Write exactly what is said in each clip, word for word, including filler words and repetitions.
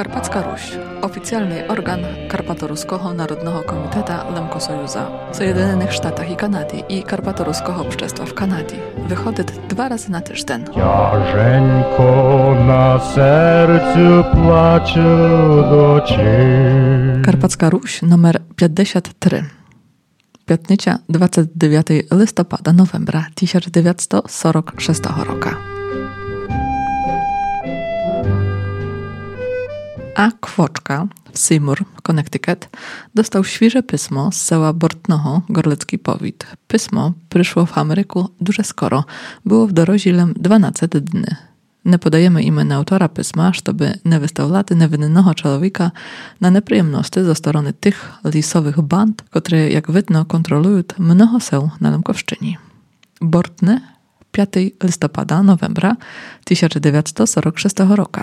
Karpacka Ruś, oficjalny organ Karpatoruskiego Narodnego Komiteta Lemkosojuza w Zjednoczonych Sztatach i Kanadzie i Karpatoruskiego Obszczestwa w Kanadzie. Wychodzi dwa razy na tydzień. Ciażenko na sercu płacze do ciebie. Karpacka Ruś numer pięćdziesiąt trzy. Piątnica dwudziestego dziewiątego listopada novembra tysiąc dziewięćset czterdzieści szóstego roku. A Kwoczka w Seymour, Connecticut, dostał świeże pismo z sela Bortnoho, Gorlecki Powit. Pismo przyszło w Ameryku duże skoro, było w dorożilem dwanaście dni. Nie podajemy imienia autora pisma, żeby nie wystawiać niewinnego człowieka na nieprzyjemności ze strony tych lisowych band, które, jak widno, kontrolują mnoho seł na Lemkowszczyni. Bortny, piątego listopada, novembra tysiąc dziewięćset czterdzieści szóstego roku.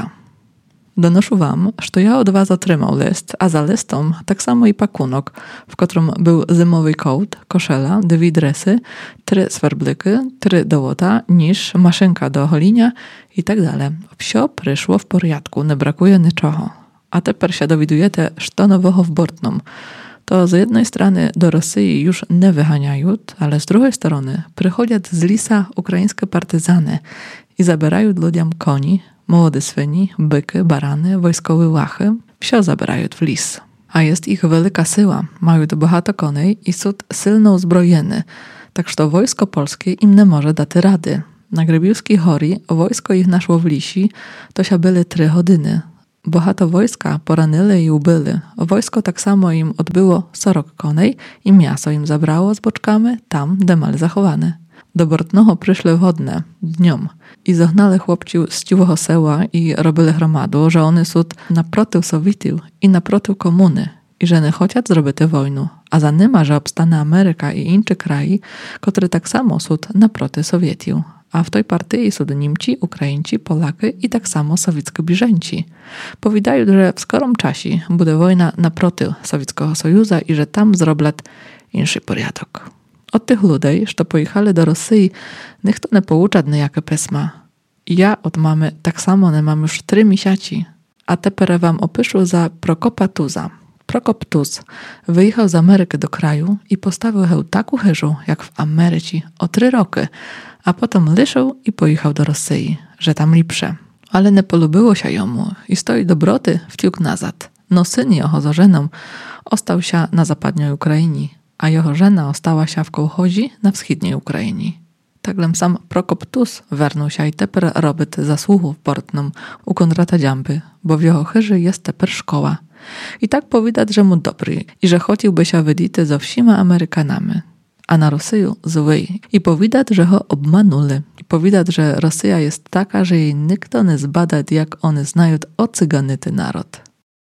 Donoszę wam, że ja od was otrzymał list, a za listom tak samo i pakunok, w którym był zimowy kołd, koszela, dwie dresy, trzy swerbliki, trzy dołota, niż, maszynka do holinia i tak dalej. Wsio przyszło w porządku, nie brakuje niczego. A teraz się dowiadujecie, co nowego w Bortnom. To z jednej strony do Rosji już nie wyganiają, ale z drugiej strony przychodzą z lisa ukraińskie partyzany i zabierają ludziom koni, młode świni, byky, barany, wojskowe łachy, wsio zabierają w lis. A jest ich wielka siła, mają bohato konej i są silno uzbrojeni, tak że wojsko polskie im nie może dać rady. Na Grybiuskiej Hori wojsko ich naszło w lisi, to się byli trzy godziny. Bohato wojska poranili i ubyli. Wojsko tak samo im odbyło sorok konej i miasto im zabrało z boczkami tam, gdzie mali zachowane. Do Bortnoho przyszły wodne, dniom, i zagnali chłopci z ciuchego sela i robili hromadu, że one są naprotiv Sowietów i naprotiv komuny i że nie chcą zrobić wojnu, a za nima, że obstanie Ameryka i inne kraje, które tak samo są naprotiv Sowietów. A w tej partii są Niemci, Ukraińcy, Polaki i tak samo sowieckie bliżęci. Powiadają, że w skorym czasie będzie wojna naprotiv Sowieckiego Sojuza i że tam zrobią inny porządek. Od tych ludzi, co pojechali do Rosji, nikt nie poucza niejakie pisma. Ja od mamy tak samo nie mam już trzy miesiące. A teraz wam opiszę za Prokopa Tuza. Prokop Tuz wyjechał z Ameryki do kraju i postawił heł taką chyżu, jak w Ameryce, o trzy roky, a potem liszył i pojechał do Rosji, że tam lepsze. Ale nie polubiło się jemu i stoi dobroty wciąg nazad. No syn jeho z żeną ostał się na zapadniej Ukrainie, a jeho żena ostała się w kołchozie na wschodniej Ukrainie. Taglem sam Prokop Tuz wernął się i teper robić zasłuchów w Bortnom u Konrata Dziamby, bo w jeho chyży jest teper szkoła. I tak powidać, że mu dobry i że chciałby się wydity ze wsima Amerykanami, a na Rosję zły. I powidać, że go obmanuli. I powidać, że Rosja jest taka, że jej nikt nie zbada, jak one znają ocyganity naród.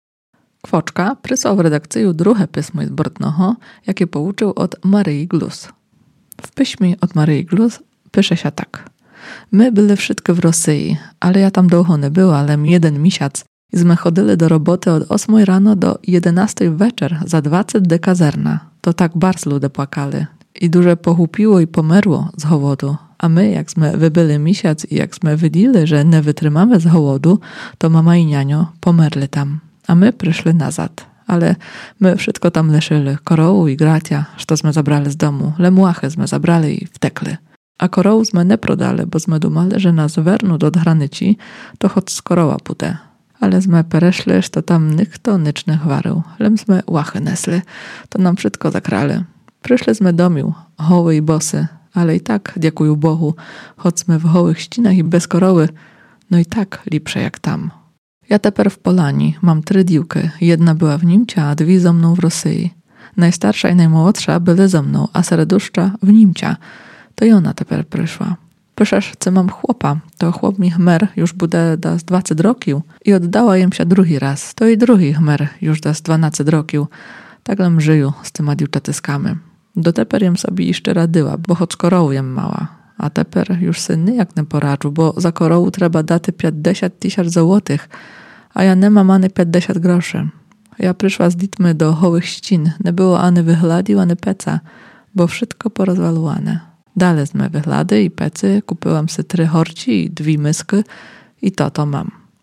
Kwoczka przysłał w redakcję drugie pismo z Bortnoho, jakie pouczył od Maryi Glus. W piśmie od Maryi Glus pisze się tak. My byli wszystkie w Rosji, ale ja tam długo nie była, ale jeden miesiąc. I zmy chodzili do roboty od ósmej rano do jedenastej wieczór za dwadzieścia de kazerna. To tak bardzo ludzie płakali. I duże pochupiło i pomerło z głodu. A my, jak sme wybyli miesiąc i jak sme widzieli, że nie wytrzymamy z głodu, to mama i nianio pomerli tam. A my przyszli nazad. Ale my wszystko tam leszyli. Korołu i gratia, co sme zabrali z domu. Lemłachy sme zabrali i wtekli. A korołu sme nie prodali, bo sme dumali, że nas wernu do granicy, to choć z koroła pute. Ale sme pereszli, że tam nikt nic nie chwarył. Lem sme łachy nesli, to nam wszystko zakrali. Przyszli sme domił, hoły i bosy, ale i tak, dziękuję Bogu, choć sme w hołych ścinach i bez koroły, no i tak lepsze jak tam. Ja teper w Polani mam trzy dziewki, jedna była w Niemcia, a dwie ze mną w Rosji. Najstarsza i najmłodsza były ze mną, a serduszcza w Niemcia. To i ona teper przyszła. Pyszesz, co mam chłopa, to chłop mi chmer już bude da z dwadzieścia rokił i oddała jem się drugi raz, to i drugi chmer już da z dwanaście rokił. Taglem żyju z tyma dziewczatyskami. Do teper jem sobie jeszcze radyła, bo choć korołu jem mała. A teper już syny jak nie poradził, bo za korołu trzeba daty pięćdziesiąt tysięcy złotych, a ja nie mam ani pięćdziesiąt groszy. Ja przyszła z ditmy do hołych ścin, nie było ani wychladił, ani peca, bo wszystko porozwaluwane. Dalej zme wychlady i pecy, kupiłam sobie trzy horci i dwie myski i to to mam.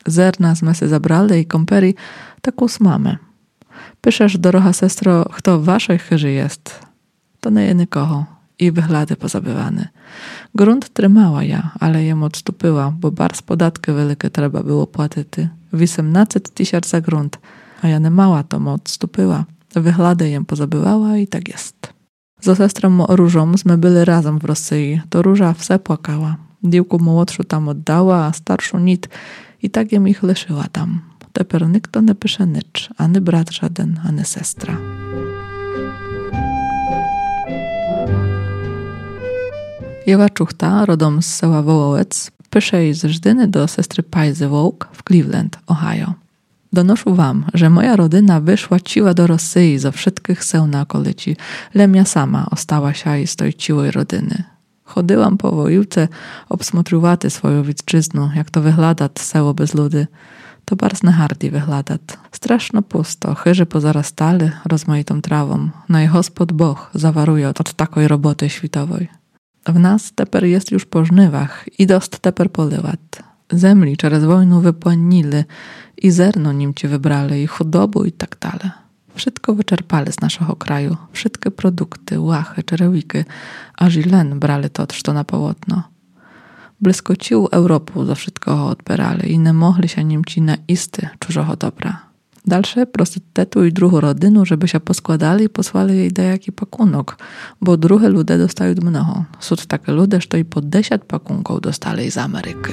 Zerna jsme si zabrali i komperi taku mamy. Piszesz, doroga sestro, kto w waszej chyży jest? To nie je nikogo. I wyglady pozabywany. Grunt trzymała ja, ale jem odstupyła, bo bars podatki wielkie trzeba było płatyty. osiemnaście tysięcy za grunt, a ja nie mała to mu odstupyła. Wyglady jem pozabywała i tak jest. Z sestrą Różą jsme byli razem w Rosji, to Róża wse płakała. Dziewku młodszą tam oddała, a starszą nic i tak jem ich leszyła tam. Teper nikto nie pisze nicz, ani brat żaden, ani sestra. Jewa Czuchta, rodom z Sela Wołołec, pisze jej z Żdyny do sestry Pajzy Wołk w Cleveland, Ohio. Donoszę wam, że moja rodyna wyszła ciła do Rosji ze wszystkich seł na okolici, lem ja sama ostała się i z tej ciłej rodyny. Chodyłam po wojówce, obsmotrywaty swoją witczyznu, jak to wygląda seło bez ludy. To bardzo hardy wygląda. Straszno pusto, chyży pozarastali rozmaitą trawą. No i Gospod Boh zawaruje od takiej roboty świtowej. W nas teper jest już po żniwach i dost teper polyłat. Zemli przez wojnu wypłynili i zerno nimci wybrali i chudobu i tak dalej. Wszystko wyczerpali z naszego kraju. Wszystkie produkty, łachy, czerewiki, aż i len brali to, co na połotno. Blisko cił Europą za wszystko odbierali i nie mogli się nimci na isty czużoho dobra. Dalsze prosty tetu i druhą rodynu, żeby się poskładali i posłali jej dejaki pakunok, bo drugie ludy dostają mnoho. Są takie ludy, że i po dziesięć pakunków dostali z Ameryki.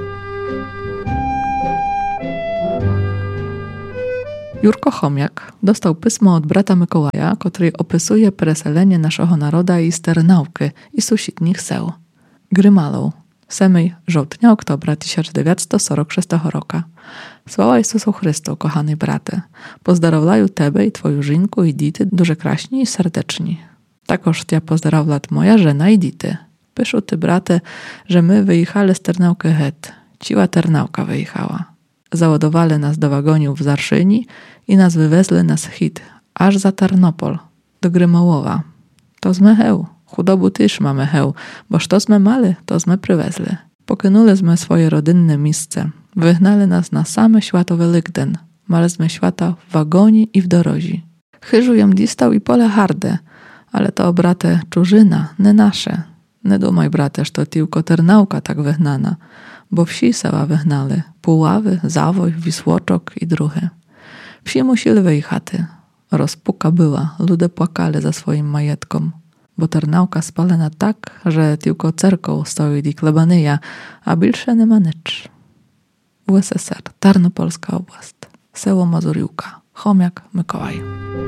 Jurko Chomiak dostał pismo od brata Mikołaja, który opisuje preselenie naszego naroda i sternałki i susitnich seł. Grymalą. Semej żołtnia oktobra tysiąc dziewięćset czterdzieści szóstego roku. Sława Jezusu Chrystu, kochany brate. Pozdrawляю Tebe i Twoją żynku i dity duże kraśni i serdeczni. Takoż ja pozdrawlat moja żena i dity. Pyszu Ty, brate, że my wyjechali z Ternałki het. Ciła Ternałka wyjechała. Załadowali nas do wagoniów w Zarszyni i nas wywezli na schid, aż za Tarnopol, do Grymołowa. To zme heł. Chudobu też mamy heł, bo što sme mali, to sme przywezli. Pokynuli sme swoje rodynne miejsce. Wygnali nas na same święto Wielkden. Malizmy świata w wagonie i w dorozi. Chyżu jem distał i pole harde, ale to, brate, czużyna, nie nasze. Nie dumaj, brate, że to tylko Ternałka tak wygnana, bo wsi sela wygnali. Puławy, Zawoj, Wisłoczok i drugie. Wsi musieli wyjechać. Rozpuka była, ludzie płakali za swoim majetkom. Bo Ternałka spalena tak, że tylko cerką stoi i klebanyja, a bilsze nie ma nicz. U S S R, Tarnopolska oblast, Seło Mazuriłka, Chomiak, Mikołaj.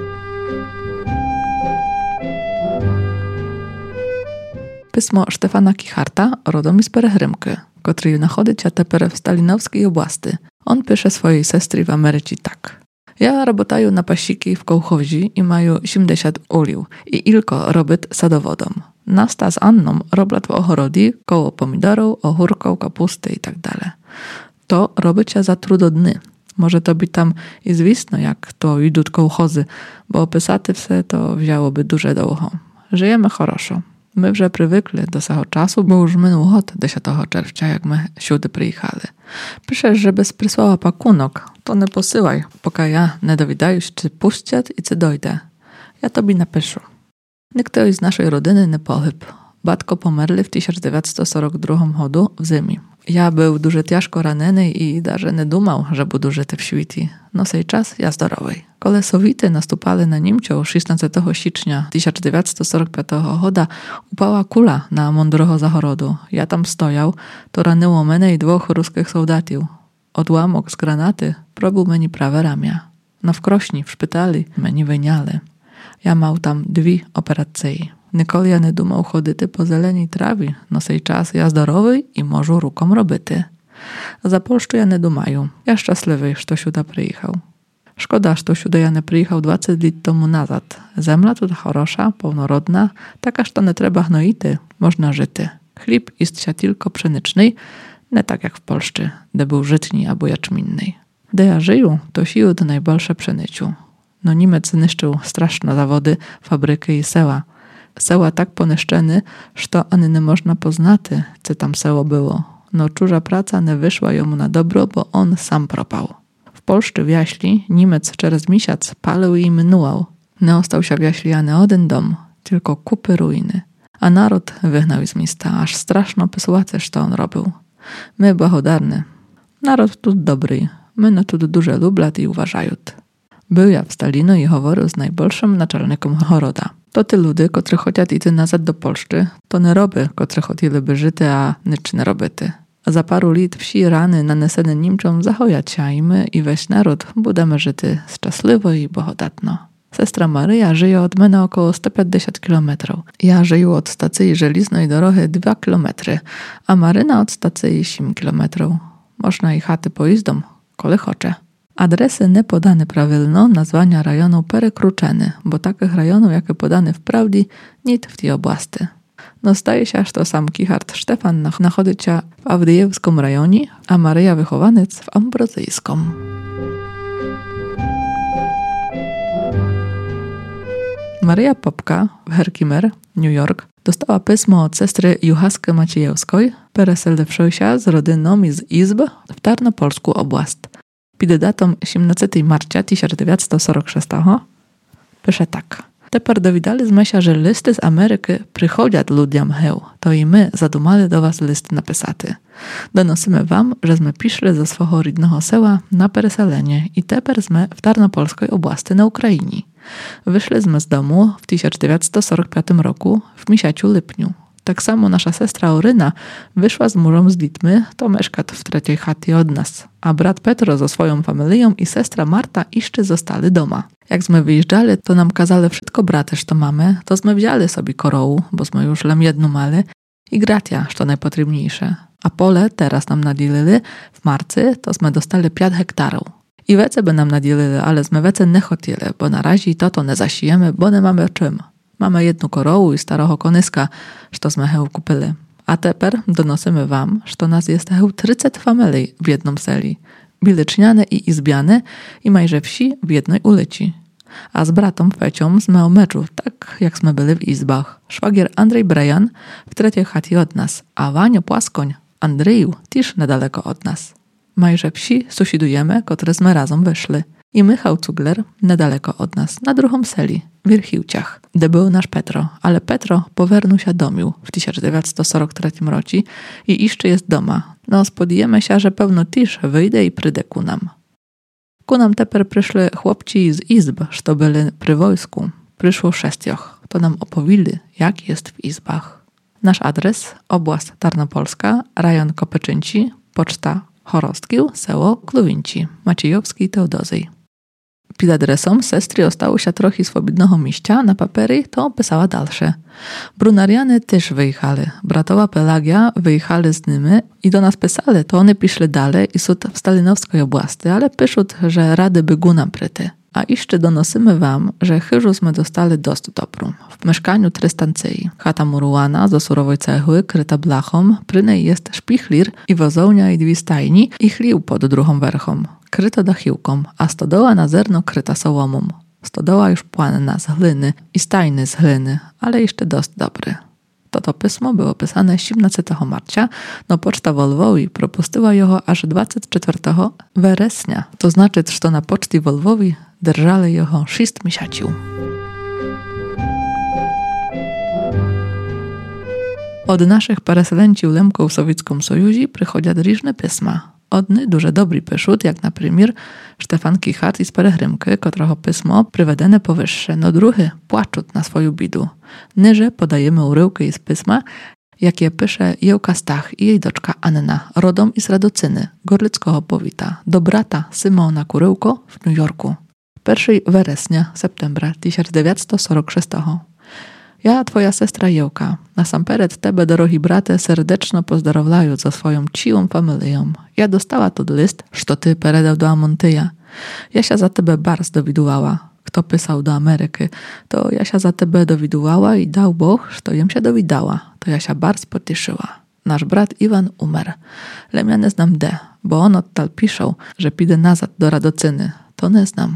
Pismo Stefana Kicharta, rodom z Perehrymki, który nachodzi się teper w Stalinowskiej oblasti. On pisze swojej sestry w Ameryce tak. Ja robotaju na pasiki w kołchozi i mają siedemdziesiąt ulił i ilko robić sadowodom. Nasta z Anną roblat w ochorodi koło pomidorów, ogórków, kapusty i tak dalej. To robić za trudodny. Może to by tam i zwisno, jak to idą kołchozy, bo opisaty wse to wzięłoby duże długo. Żyjemy choroszo. My wże przywykli do tego czasu, bo już minął od dziesiątego czerwca, jak my siudy przyjechali. Piszesz, że bez przysłała pakunok, to nie posyłaj, poka ja nie dowiadaju się, czy puścić i czy dojdę. Ja tobie napiszę. Nikt z naszej rodziny nie pohyb. Batko pomerli w tysiąc dziewięćset czterdziestym drugim roku w zimie. Ja był duże ciężko raneny i darze nie dumał, że budu żyty w świecie. No sej czas ja zdrowej. Kolesowity nastupali na Niemców szesnastego stycznia tysiąc dziewięćset czterdziestego piątego roku upała kula na mądrogo zachorodu. Ja tam stojał, to ranyło mnie i dwóch ruskich soldatów. Odłamok z granaty probił mnie prawe ramię. No w Krośni, w szpitali, mnie wyniali. Ja mał tam dwie operacje. Nikoli ja nie dumał chodyty po zelenej trawie, no sej czas ja zdrowy i może rukom robyty. Za Polszczu ja nie dumaju. Ja szczęśliwy, że siuda przyjechał. Szkoda, że siuda ja nie przyjechał dwadzieścia lat temu nazad. Zemla tu chorosza, pełnorodna, taka, że to nie trzeba gnojity, można żyty. Chleb jest się tylko pszeniczny, nie tak jak w Polszczy, gdzie był żytni albo jaczminny. Gdy ja żyję, to siły to najbolsze pszenicu. No Niemiec zniszczył straszne zawody, fabryki i seła. Seła tak poniszczeny, że to ani nie można poznaty, co tam seło było. no czurza praca nie wyszła jemu na dobro, bo on sam propał. W Polszczy w jaśli Niemiec przez miesiąc palił i minuał. Nie ostał się w jaśli ani jeden dom, tylko kupy ruiny. A naród wygnał z miasta, aż straszno pysułace, co on robił. My błahodarny. Naród tu dobry, my no tu duże lublat i uważają. Był ja w Stalinu i говорив z najbolszym naczelnikiem Horoda. To ty ludy, kotry chociaż idę nazad do Polszczy, to nie roby, kotry chotili żyty, a nicz nie robyty. A za paru lit wsi rany nanesene Niemczom zachojać się i my i weź naród budemy żyty szczęśliwo i bohodatno. Sestra Maryja żyje od mnie około sto pięćdziesiąt kilometrów. Ja żyję od stacji żeliznej dorohy dwa kilometry, a Maryna od stacji osiem kilometrów. Można i chaty pojeźdom, kole chocze. Adresy nie podane prawilno, nazwania rajonu perekruczeny, bo takich rajonów, jakie podane wprawdzie, nic w tej oblasti. No staje się aż to sam kichart Stefan nachodzicia w Awdyjewskim rejonie, a Maryja wychowaniec w Ambrozyjskim. Maryja Popka w Herkimer, New York, dostała pismo od sestry Juchaski Maciejewskiej, pereselewszej się z rodziną z Izb w Tarnopolsku oblast. Pod datą osiemnastego marca tysiąc dziewięćset czterdziestego szóstego pisze tak. Teper dowiedzieliśmy się, że listy z Ameryki przychodzą ludziom heł, to i my zadumali do was listy napisaty. Donosimy wam, że sme piszli ze swojego rodnego sela na pereselenie i teper sme w Tarnopolskiej oblasti na Ukrainie. Wyszliśmy z domu w tysiąc dziewięćset czterdziestym piątym roku w miesiącu lipniu. Tak samo nasza sestra Oryna wyszła z murzą z Litmy, to mieszka w trzeciej chacie od nas, a brat Petro ze swoją familią i sestra Marta jeszcze zostali doma. Jak sme wyjeżdżali, to nam kazali wszystko brać, co mamy, to sme wzięli sobie korołu, bo sme już lam jedną mali, i gratia, co najpotrzebniejsze. A pole teraz nam nadzielili, w marcu to sme dostali pięć hektarów. I wece by nam nadzielili, ale sme wece nie chcieli, bo na razie to to nie zasijemy, bo nie mamy czym. Mamy jedną korołu i starego konyska, co sme heł kupili. A teper donosimy wam, że nas jest heł trzydzieści familii w jednym seli. Bileczniane i izbiane i majże wsi w jednej ulicy. A z bratom Fecią sme o meczu, tak jak sme byli w izbach. Szwagier Andrzej Brejan w trzeciej chacie od nas, a Wania Płaskoń, Andrzeju, też niedaleko od nas. Majże wsi sąsiadujemy, które sme razem wyszli. I Michał Cugler niedaleko od nas, na drugą seli, w Wirchiłciach, gdzie był nasz Petro, ale Petro powernął się domił w tysiąc dziewięćset czterdziestym trzecim roku i jeszcze jest doma. No spodjemy się, że pewno też wyjdzie i przyjdzie ku nam. Ku nam teper przyszli chłopci z izb, co byli przy wojsku. Przyszło sześcioch, to nam opowiedzieli, jak jest w izbach. Nasz adres, oblast Tarnopolska, rejon Kopyczynci, poczta Chorostkił, seło Kluwinci, Maciejowski Teodozji. Pod adresem sestry ostało się trochę swobodnego mieścia, na papiery to pisała dalsze. Brunariany też wyjechali, bratowa Pelagia wyjechali z nimi i do nas pisali, to one piszli dalej i są w Stalinowskiej oblasti, ale piszą, że rady bygu nam pryty. A jeszcze donosimy wam, że chyżu sme dostali dość dobrą. W mieszkaniu trystancji. Chata murowana ze surowej cegły, kryta blachą, przy niej jest szpichlir i wozołnia i dwie stajni i chlił pod drugą werchą. Kryto dachiłką, a stodoła na zerno kryta sołomą. Stodoła już płanna z gliny i stajny z gliny, ale jeszcze dość dobry. To to pismo było pisane siedemnastego marca, no poczta w Lwowie propustiła jego aż dwudziestego czwartego września. To znaczy, że na poczcie w Lwowie drżali jego sześć miesięcy. Od naszych pereselęci Lemków w Sowieckim Sojuzie przychodzą różne pisma. Odny duże dobry pyszut, jak na przykład Stefan Kichart i z Perechrymky, którego pismo prywedene powyższe, no druhy płaczut na swoją bidu. Nyże podajemy uryłki z pisma, jakie pisze Jełka Stach i jej doczka Anna, rodom i z Radocyny, Gorlickiego powita, do brata Symona Kuryłko w New Yorku. pierwszego września, septembra tysiąc dziewięćset czterdziestego szóstego. Ja, twoja sestra Jełka, nasampered tebe, drogi brate, serdeczno pozdrowlaju za swoją ciłą familią. Ja dostała tu list, što ty peredał do Amontyja. Ja się za tebe bars dowidułała. Kto pisał do Ameryki, to ja się za tebe dowidułała i dał Bóg, što jem się dowidała. To ja się bars potieszyła. Nasz brat Iwan umer. Lemia nie znam de, bo on odtal piszą, że pidę nazad do Radocyny. To nie znam.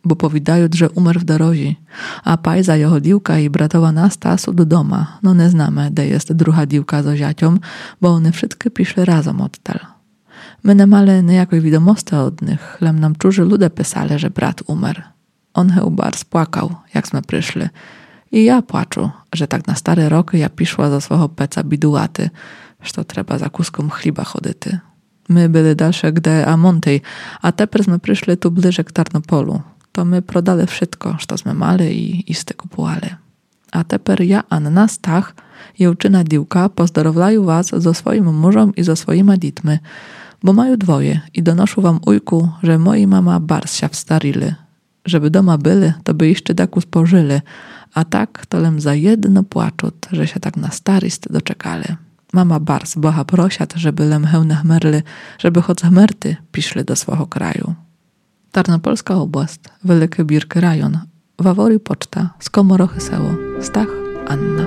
bo powidaють, że umer w dorozi, a pajza jeho diłka i bratowa Nasta są do doma. No nie znamy, де jest druga diłka z oziacią, bo one wszystkie piszli razem odtal. My nie mali niejakiej wiadomości od nich, lem nam czuży ludzie pisali, że brat umer. On he bardzo płakał, jak sme przyszli. I ja płaczu, że tak na stare roky ja piszła za swego peca bidułaty, że trzeba za kuską chliba chodyty. My byli dalsze gde a Montej, a teper sme przyszli tu bliżej k Tarnopolu. To my prodali wszystko, co sme mali i isty kupowali. A teper ja Anna Stach, jewczyna diłka, pozdrowlaju was ze swoim mużem i ze swoimi dzitmi, bo mają dwoje i donoszę wam ujku, że moi mama bars się wstarili. Żeby doma byli, to by jeszcze taku spożyli, a tak to lem za jedno płaczut, że się tak na staryst doczekali. Mama bars boha prosiat, żeby lem hełne chmerli, żeby choć chmerty piszli do swego kraju. Tarnopolska oblast, Wielkie Birki rajon, Wawori poczta, Skomorochy seło, Stach, Anna.